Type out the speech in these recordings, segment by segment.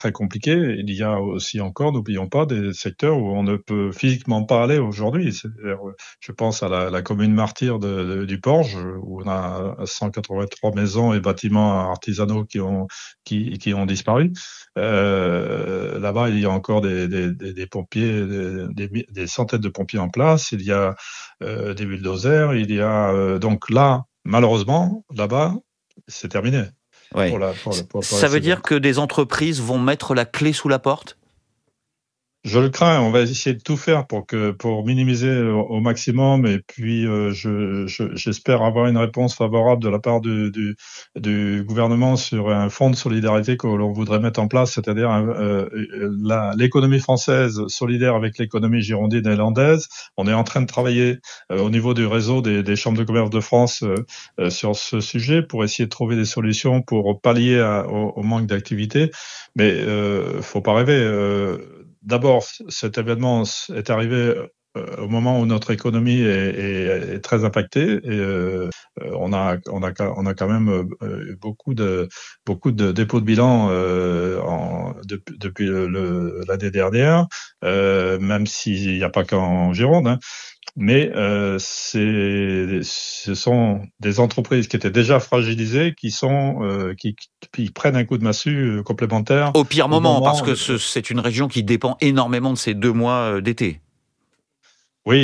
très compliqué. Il y a aussi encore, n'oublions pas, des secteurs où on ne peut physiquement pas aller aujourd'hui. Je pense à la commune martyre du Porge, où on a 183 maisons et bâtiments artisanaux qui ont disparu. Là-bas, il y a encore des pompiers, des centaines de pompiers en place. Il y a des bulldozers. Il y a donc là, malheureusement, là-bas, c'est terminé Ouais. pour la Ça veut saison. dire que des entreprises vont mettre la clé sous la porte ? Je le crains. On va essayer de tout faire pour minimiser au maximum. Et puis, j'espère avoir une réponse favorable de la part du gouvernement sur un fonds de solidarité que l'on voudrait mettre en place, c'est-à-dire l'économie française solidaire avec l'économie girondine et landaise. On est en train de travailler au niveau du réseau des chambres de commerce de France sur ce sujet pour essayer de trouver des solutions pour pallier au manque d'activité. Mais faut pas rêver. D'abord, cet événement est arrivé au moment où notre économie est très impactée et on a quand même beaucoup de dépôts de bilan depuis l'année dernière, même s'il n'y a pas qu'en Gironde, hein. Mais ce sont des entreprises qui étaient déjà fragilisées qui prennent un coup de massue complémentaire Au pire au moment, parce moment. que c'est une région qui dépend énormément de ces 2 mois d'été. Oui.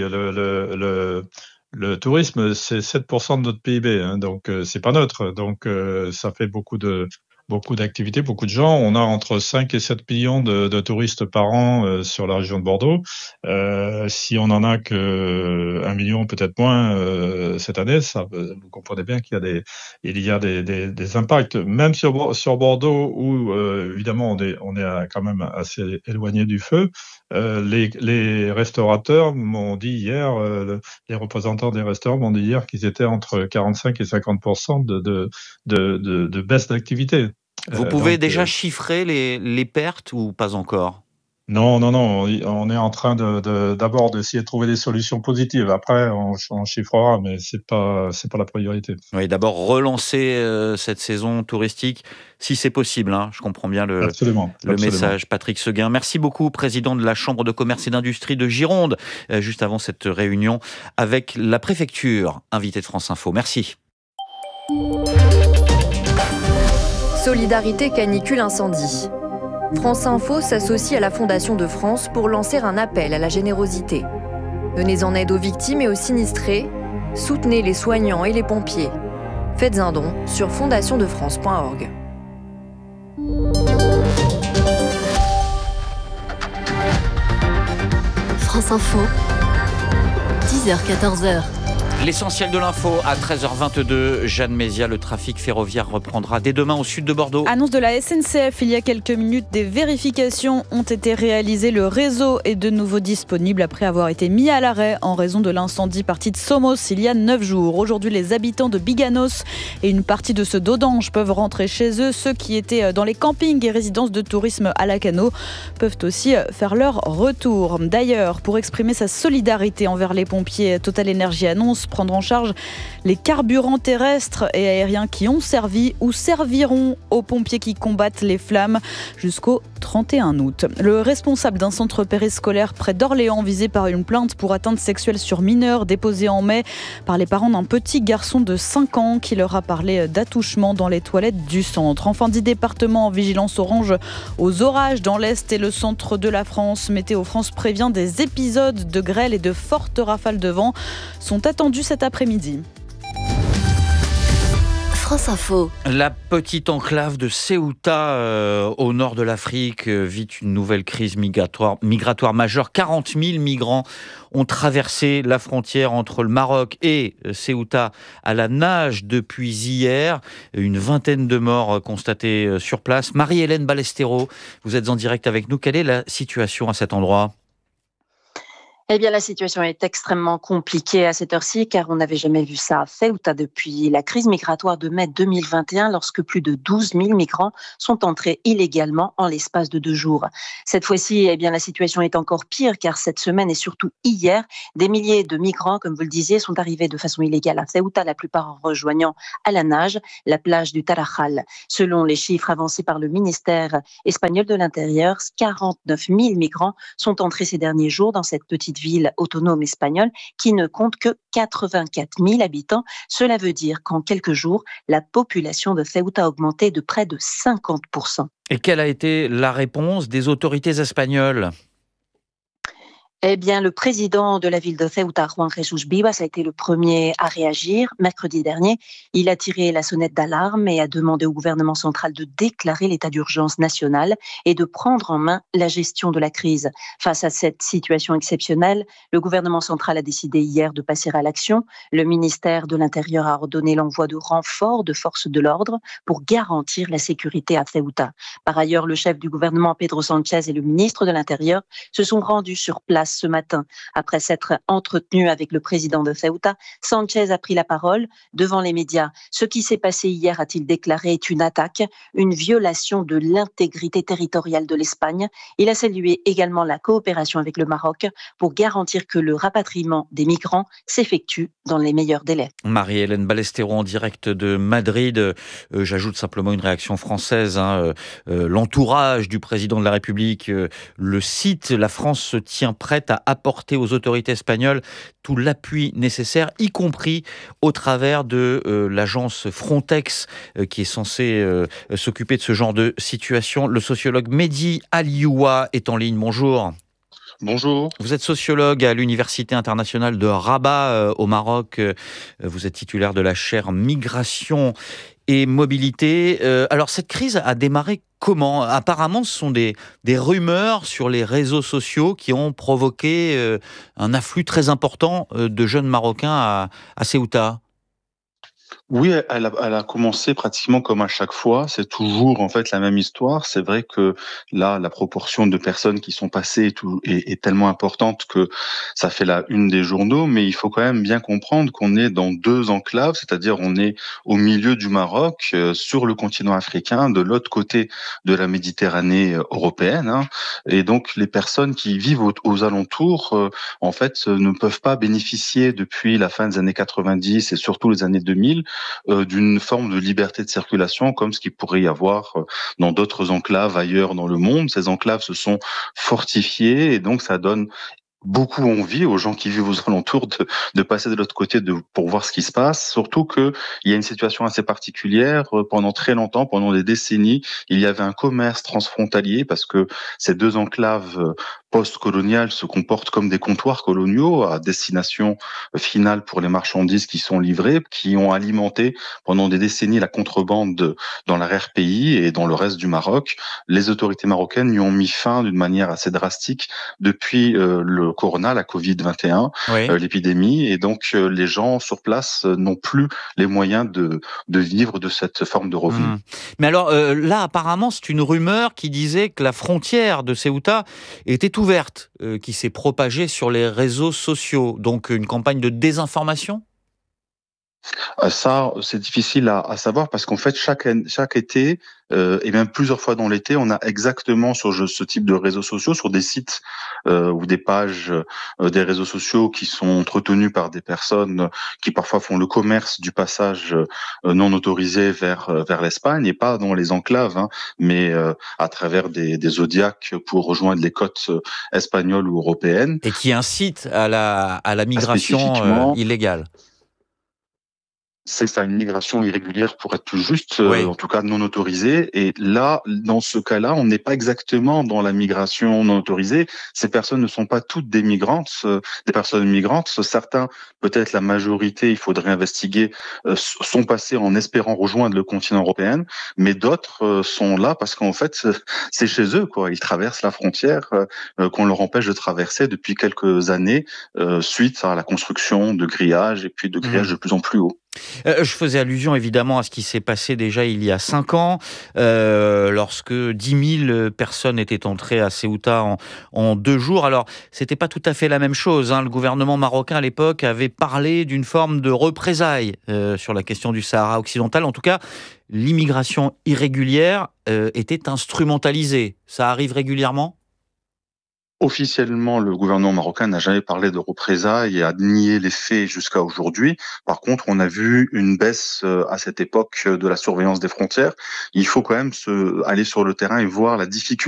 Le tourisme, c'est 7% de notre PIB, hein, donc c'est pas neutre. Donc ça fait beaucoup d'activités, beaucoup de gens. On a entre 5 et 7 millions de touristes par an sur la région de Bordeaux. Si on en a que 1 million, peut-être moins cette année, vous comprenez bien qu'il y a des impacts. Même sur Bordeaux, où évidemment on est quand même assez éloigné du feu. Les restaurateurs m'ont dit hier, les représentants des restaurants m'ont dit hier qu'ils étaient entre 45 et 50% de baisse d'activité. Vous pouvez déjà chiffrer les pertes ou pas encore ? Non, on est en train d'abord d'essayer de trouver des solutions positives. Après, on chiffrera, mais c'est pas la priorité. Oui, d'abord relancer cette saison touristique, si c'est possible, hein. Je comprends bien le Absolument. message. Patrick Seguin, merci beaucoup, président de la Chambre de commerce et d'industrie de Gironde, juste avant cette réunion avec la préfecture, invité de France Info. Merci. Solidarité canicule incendie. France Info s'associe à la Fondation de France pour lancer un appel à la générosité. Venez en aide aux victimes et aux sinistrés. Soutenez les soignants et les pompiers. Faites un don sur fondationdefrance.org. France Info, 10h-14h. L'essentiel de l'info à 13h22. Jeanne Mézia, le trafic ferroviaire reprendra dès demain au sud de Bordeaux. Annonce de la SNCF il y a quelques minutes, des vérifications ont été réalisées. Le réseau est de nouveau disponible après avoir été mis à l'arrêt en raison de l'incendie parti de Somos il y a 9 jours. Aujourd'hui, les habitants de Biganos et une partie de ceux d'Audange peuvent rentrer chez eux. Ceux qui étaient dans les campings et résidences de tourisme à Lacanau peuvent aussi faire leur retour. D'ailleurs, pour exprimer sa solidarité envers les pompiers, Total Energy annonce prendre en charge les carburants terrestres et aériens qui ont servi ou serviront aux pompiers qui combattent les flammes jusqu'au 31 août. Le responsable d'un centre périscolaire près d'Orléans visé par une plainte pour atteinte sexuelle sur mineurs déposée en mai par les parents d'un petit garçon de 5 ans qui leur a parlé d'attouchement dans les toilettes du centre. Enfin, 10 départements en vigilance orange aux orages dans l'Est et le centre de la France. Météo France prévient des épisodes de grêle et de fortes rafales de vent sont attendus cet après-midi. France Info. La petite enclave de Ceuta au nord de l'Afrique vit une nouvelle crise migratoire majeure. 40 000 migrants ont traversé la frontière entre le Maroc et Ceuta à la nage depuis hier. Une vingtaine de morts constatées sur place. Marie-Hélène Ballesteros, vous êtes en direct avec nous. Quelle est la situation à cet endroit ? Eh bien, la situation est extrêmement compliquée à cette heure-ci, car on n'avait jamais vu ça à Ceuta depuis la crise migratoire de mai 2021, lorsque plus de 12 000 migrants sont entrés illégalement en l'espace de 2 jours. Cette fois-ci, eh bien, la situation est encore pire, car cette semaine et surtout hier, des milliers de migrants, comme vous le disiez, sont arrivés de façon illégale à Ceuta, la plupart en rejoignant à la nage la plage du Tarajal. Selon les chiffres avancés par le ministère espagnol de l'Intérieur, 49 000 migrants sont entrés ces derniers jours dans cette petite ville autonome espagnole qui ne compte que 84 000 habitants. Cela veut dire qu'en quelques jours, la population de Ceuta a augmenté de près de 50%. Et quelle a été la réponse des autorités espagnoles ? Eh bien, le président de la ville de Ceuta, Juan Jesús Vivas, a été le premier à réagir. Mercredi dernier, il a tiré la sonnette d'alarme et a demandé au gouvernement central de déclarer l'état d'urgence national et de prendre en main la gestion de la crise. Face à cette situation exceptionnelle, le gouvernement central a décidé hier de passer à l'action. Le ministère de l'Intérieur a ordonné l'envoi de renforts de forces de l'ordre pour garantir la sécurité à Ceuta. Par ailleurs, le chef du gouvernement, Pedro Sánchez, et le ministre de l'Intérieur se sont rendus sur place ce matin. Après s'être entretenu avec le président de Ceuta, Sánchez a pris la parole devant les médias. Ce qui s'est passé hier, a-t-il déclaré, est une attaque, une violation de l'intégrité territoriale de l'Espagne. Il a salué également la coopération avec le Maroc pour garantir que le rapatriement des migrants s'effectue dans les meilleurs délais. Marie-Hélène Ballesteros en direct de Madrid. J'ajoute simplement une réaction française. L'entourage du président de la République le cite. La France se tient prête à apporter aux autorités espagnoles tout l'appui nécessaire, y compris au travers de l'agence Frontex qui est censée s'occuper de ce genre de situation. Le sociologue Mehdi Alioua est en ligne. Bonjour. Bonjour. Vous êtes sociologue à l'Université internationale de Rabat au Maroc. Vous êtes titulaire de la chaire Migration et Mobilité. Alors cette crise a démarré comment ? Apparemment, ce sont des rumeurs sur les réseaux sociaux qui ont provoqué un afflux très important de jeunes Marocains à Ceuta. Oui, elle a commencé pratiquement comme à chaque fois. C'est toujours en fait la même histoire. C'est vrai que là, la proportion de personnes qui sont passées est tellement importante que ça fait la une des journaux. Mais il faut quand même bien comprendre qu'on est dans 2 enclaves, c'est-à-dire on est au milieu du Maroc, sur le continent africain, de l'autre côté de la Méditerranée européenne. Et donc les personnes qui vivent aux alentours, en fait, ne peuvent pas bénéficier depuis la fin des années 90 et surtout les années 2000 d'une forme de liberté de circulation comme ce qu'il pourrait y avoir dans d'autres enclaves ailleurs dans le monde. Ces enclaves se sont fortifiées et donc ça donne beaucoup envie aux gens qui vivent aux alentours de passer de l'autre côté pour voir ce qui se passe. Surtout que il y a une situation assez particulière. Pendant très longtemps, pendant des décennies, il y avait un commerce transfrontalier parce que ces 2 enclaves post-coloniales se comportent comme des comptoirs coloniaux à destination finale pour les marchandises qui sont livrées, qui ont alimenté pendant des décennies la contrebande dans l'arrière-pays et dans le reste du Maroc. Les autorités marocaines y ont mis fin d'une manière assez drastique depuis le corona, la Covid-21, Oui. L'épidémie, et donc les gens sur place n'ont plus les moyens de vivre de cette forme de revenu. Mais alors là, apparemment, c'est une rumeur qui disait que la frontière de Ceuta était ouverte, qui s'est propagée sur les réseaux sociaux. Donc une campagne de désinformation ? Ça, c'est difficile à savoir parce qu'en fait, chaque été, et même plusieurs fois dans l'été, on a exactement sur ce type de réseaux sociaux, sur des sites ou des pages des réseaux sociaux qui sont entretenus par des personnes qui parfois font le commerce du passage non autorisé vers l'Espagne, et pas dans les enclaves, mais à travers des zodiacs pour rejoindre les côtes espagnoles ou européennes. Et qui incite à la migration illégale. C'est ça, une migration irrégulière pour être plus juste, Oui. en tout cas non autorisée. Et là, dans ce cas-là, on n'est pas exactement dans la migration non autorisée. Ces personnes ne sont pas toutes des migrantes, des personnes migrantes. Certains, peut-être la majorité, il faudrait investiguer, sont passés en espérant rejoindre le continent européen, mais d'autres sont là parce qu'en fait, c'est chez eux, quoi. Ils traversent la frontière qu'on leur empêche de traverser depuis quelques années, suite à la construction de grillages et puis de grillages de plus en plus haut. Je faisais allusion évidemment à ce qui s'est passé déjà il y a 5 ans, lorsque 10 000 personnes étaient entrées à Ceuta en 2 jours. Alors, c'était pas tout à fait la même chose, hein. Le gouvernement marocain à l'époque avait parlé d'une forme de représailles sur la question du Sahara occidental. En tout cas, l'immigration irrégulière était instrumentalisée. Ça arrive régulièrement ? Officiellement, le gouvernement marocain n'a jamais parlé de représailles et a nié les faits jusqu'à aujourd'hui. Par contre, on a vu une baisse à cette époque de la surveillance des frontières. Il faut quand même aller sur le terrain et voir la difficulté